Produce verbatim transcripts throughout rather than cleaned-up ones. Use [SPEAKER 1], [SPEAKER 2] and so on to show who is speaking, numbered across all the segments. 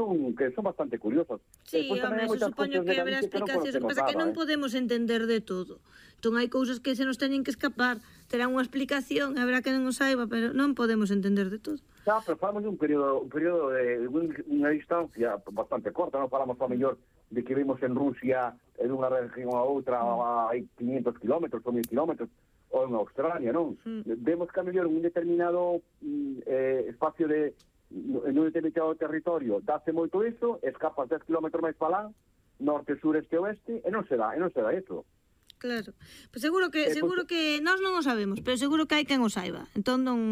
[SPEAKER 1] son, que son bastante curiosas.
[SPEAKER 2] Sí, hombre, se supoño que habrá explicacións, que pasa que non podemos entender de todo. Entón hai cousas que se nos teñen que escapar, terán unha explicación, habrá que non o saiba, pero non podemos entender de todo.
[SPEAKER 1] Xa, pero falamos de un período, un período de unha distancia bastante corta, non falamos a mellor de que vimos en Rusia, en unha región a outra, hai quinientos kilómetros ou mil kilómetros, ou en Australia, non? Mm. Vemos que a mellor un determinado eh, espacio de en un determinado territorio dáse moito iso, escapas dez kilómetros máis para lá, norte, sur, este, oeste, e non se dá, e non se dá iso.
[SPEAKER 2] Claro. Pues seguro que eh, seguro pues, que nós non o sabemos, pero seguro que hai quen o saiba. Entón non...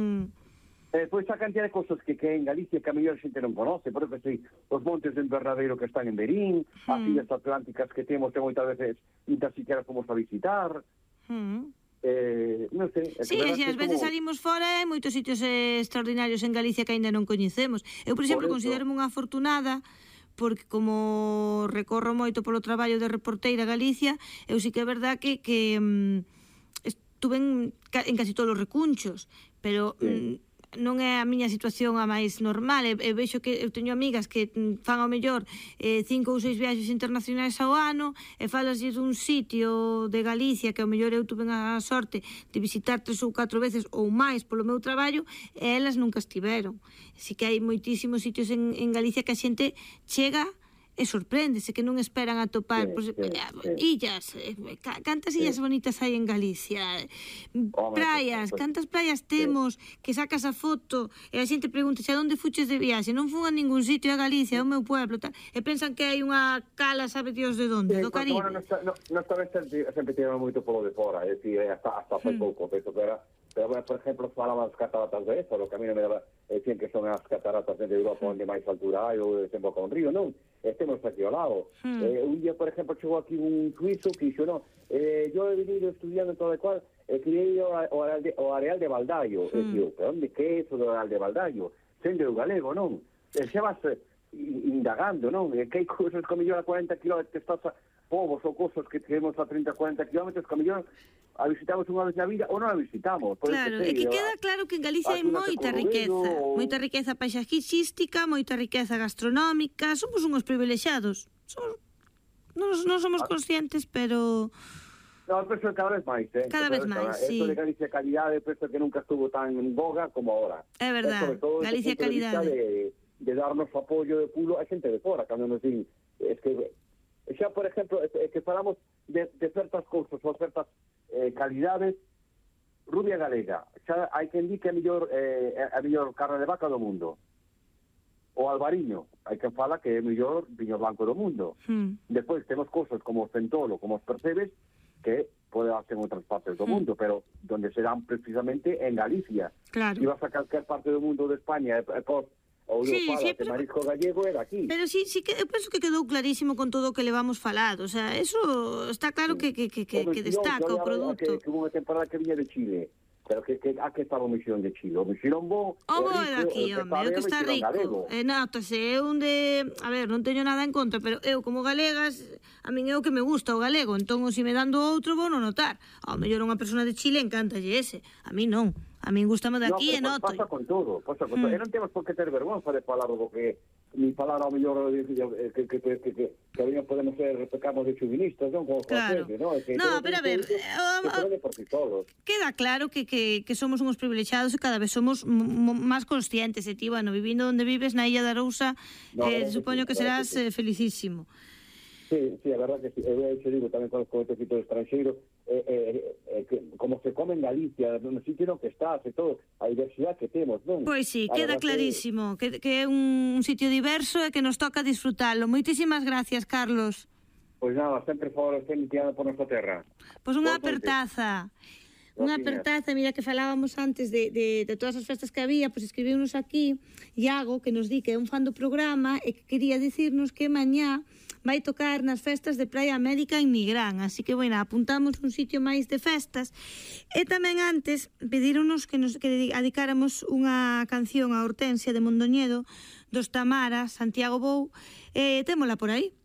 [SPEAKER 1] Eh, pois a cantidad de cosas que, que en Galicia que a mellor xente non conoce, por exemplo, sei, os montes de Invernadeiro que están en Berín, mm. as illas atlánticas que temos que moitas veces ni tan siquiera fomos a visitar. Mm. Eh, non sei,
[SPEAKER 2] sí, e se ás veces como... salimos fora hai moitos sitios eh, extraordinarios en Galicia que aínda non coñecemos. Eu, por exemplo, por considero-me unha afortunada porque como recorro moito polo traballo de reporteira Galicia, eu sí que é verdad que, que um, estuve en, en casi todos os recunchos, pero sí. um, non é a miña situación a máis normal. E, e vexo que eu teño amigas que fan ao mellor eh, cinco ou seis viaxes internacionais ao ano e falaslle dun sitio de Galicia que ao mellor eu tuve a sorte de visitar tres ou catro veces ou máis polo meu traballo e elas nunca estiveron. Así que hai moitísimos sitios en, en Galicia que a xente chega e sorpréndese, que non esperan atopar sí, pues, sí, sí. illas, cantas illas sí. bonitas hai en Galicia, oh, praias, pues, cantas praias temos, sí. que sacas a foto e a xente pregunta xa onde fuches de viaxe, non fun a ningún sitio a Galicia, é o meu pueblo, tal, e pensan que hai unha cala, sabe Dios de onde, sí, do Caribe.
[SPEAKER 1] Bueno, nesta vez sempre tivemos moito polo de fora, é dicir, hasta, hasta fai hmm. pouco, penso que era. Pero, bueno, por exemplo, falaba das cataratas de Ézaro, que a mí non me daba, decían que son as cataratas de Europa onde máis altura hai ou desemboca un río, non? Estemos aquí ao lado. Hmm. Eh, un día, por exemplo, chegou aquí un suizo que dixo, non, eh, yo he venido estudiando todo de cual, eh, quería ir ao, ao, ao Areal de Baldaio. Hmm. E digo, pero onde que é eso do Areal de Baldaio? Sendo o galego, non? E xa vas eh, indagando, non? E que hai cousas que a mellor a cuarenta kilómetros que estás a povos ou cousas que temos a trinta, cuarenta kilómetros que a mellor a visitamos unha vez na vida ou non a visitamos.
[SPEAKER 2] Claro, é que queda claro que en Galicia hai moita riqueza, moita riqueza paisaxística, moita riqueza gastronómica, somos uns privilexiados. Somos, non, non somos conscientes, pero...
[SPEAKER 1] No, penso que cada vez máis, eh?
[SPEAKER 2] Cada vez máis, sí.
[SPEAKER 1] Esto de Galicia calidade, penso que nunca estuvo tan en boga como ahora.
[SPEAKER 2] É verdad, Galicia calidade.
[SPEAKER 1] De, de darnos apoio de pulo a xente de fora, cando nos din, es que, xa, por exemplo, é que falamos de, de certas cousas ou certas eh, calidades, rubia galega, xa hai quen di que é a mellor, eh, a mellor carne de vaca do mundo. O albariño, hai quen fala que é o mellor viño blanco do mundo. Hmm. Despois temos cousas como o centolo, como os percebes, que pode darse en outras partes do hmm. mundo, pero donde se dan precisamente en Galicia.
[SPEAKER 2] Claro.
[SPEAKER 1] Si vas a calquer parte do mundo de España, e, e, ou sí, fala, sí, pero, marisco gallego era aquí.
[SPEAKER 2] Pero sí, sí que eu penso que quedou clarísimo con todo o que levamos falado, o sea, eso está claro sí. que, que, que, que, que destaca o produto.
[SPEAKER 1] Que, que hubo unha temporada que viña de Chile, pero que, que a que estaba o mexilón de Chile? O mexilón bo,
[SPEAKER 2] o bo é daqui, home, o que está rico. Eh, notase, é un de... A ver, non teño nada en contra, pero eu como galegas, a min é o que me gusta o galego, entón, se me dando outro, vou non notar. Ao mellor unha persona de Chile encantalle ese, a mí non. A min gustame de aquí
[SPEAKER 1] no,
[SPEAKER 2] e noto.
[SPEAKER 1] Pasa con todo, pasa con hmm. todo. E non temos por que ter vergonza de falar do que ni falar ao mellor que que que que que que que podemos ser pecamos de chuvinistas, non? Como
[SPEAKER 2] claro.
[SPEAKER 1] Francés, ¿no? Que
[SPEAKER 2] no, pero a ver, queda claro que, que, que somos uns privilexiados e cada vez somos máis conscientes. E ti, bueno, vivindo onde vives na Illa da Arousa, no, eh, supoño que, que serás que sí. felicísimo.
[SPEAKER 1] Sí, sí, a verdad que sí. Eu hecho digo tamén con os comentarios estranxeiros, eh, eh, eh, que, como se come en Galicia, no sitio no que estás e todo, a diversidade que temos, non?
[SPEAKER 2] Pois sí, a queda clarísimo que, que é un sitio diverso e que nos toca disfrutalo. Moitísimas gracias, Carlos.
[SPEAKER 1] Pois nada, sempre favor, estén tirando por nosa terra.
[SPEAKER 2] Pois unha apertaza. Unha apertaza, mira que falábamos antes de, de, de todas as festas que había, pois escribiunos aquí Iago, que nos di que é un fan do programa e que quería dicirnos que mañá vai tocar nas festas de Praia América en Nigrán, así que, bueno, apuntamos un sitio máis de festas. E tamén antes pedironos que nos que dedicáramos unha canción a Hortensia de Mondoñedo, dos Tamara, Santiago Bou, e témola por aí.